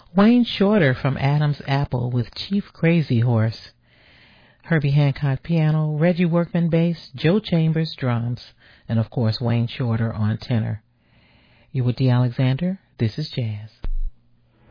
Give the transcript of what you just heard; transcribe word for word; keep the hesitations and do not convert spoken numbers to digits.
Wayne Shorter from Adam's Apple with Chief Crazy Horse. Herbie Hancock piano, Reggie Workman bass, Joe Chambers drums, and of course Wayne Shorter on tenor. You're with Dee Alexander. This is Jazz.